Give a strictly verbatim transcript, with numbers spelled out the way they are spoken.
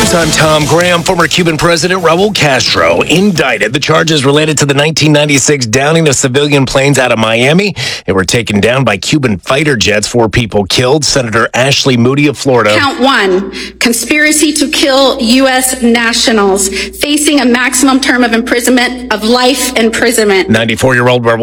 News, I'm Tom Graham. Former Cuban President Raul Castro indicted. The charges related to the nineteen ninety-six downing of civilian planes out of Miami. They were taken down by Cuban fighter jets. Four people killed. Senator Ashley Moody of Florida. Count one, conspiracy to kill U S nationals, facing a maximum term of imprisonment of life imprisonment. ninety-four-year-old Raul